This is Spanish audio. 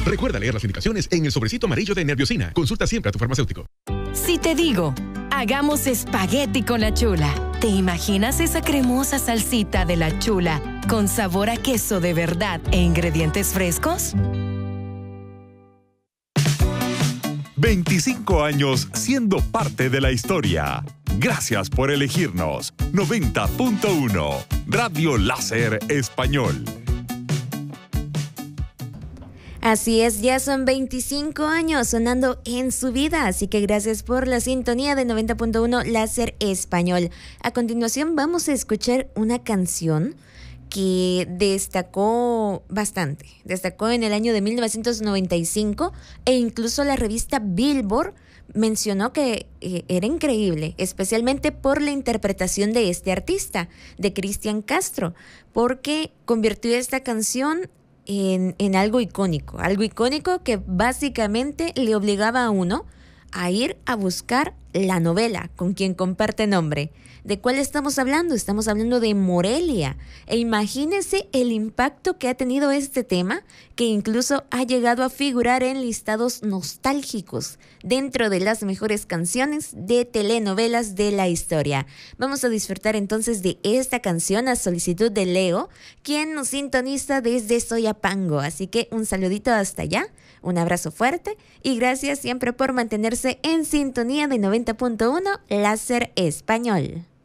Recuerda leer las indicaciones en el sobrecito amarillo de Nerviosina. Consulta siempre a tu farmacéutico. Si te digo, hagamos espagueti con la Chula, ¿te imaginas esa cremosa salsita de la Chula con sabor a queso de verdad e ingredientes frescos? 25 años siendo parte de la historia. Gracias por elegirnos. 90.1 Radio Láser Español. Así es, ya son 25 años sonando en su vida, así que gracias por la sintonía de 90.1 Láser Español. A continuación vamos a escuchar una canción que destacó bastante. Destacó en el año de 1995 e incluso la revista Billboard mencionó que era increíble, especialmente por la interpretación de este artista, de Cristian Castro, porque convirtió esta canción en algo icónico que básicamente le obligaba a uno a ir a buscar la novela con quien comparte nombre. ¿De cuál estamos hablando? Estamos hablando de Morelia. E imagínense el impacto que ha tenido este tema, que incluso ha llegado a figurar en listados nostálgicos dentro de las mejores canciones de telenovelas de la historia. Vamos a disfrutar entonces de esta canción a solicitud de Leo, quien nos sintoniza desde Soyapango. Así que un saludito hasta allá, un abrazo fuerte y gracias siempre por mantenerse en sintonía de 90.1 Láser Español.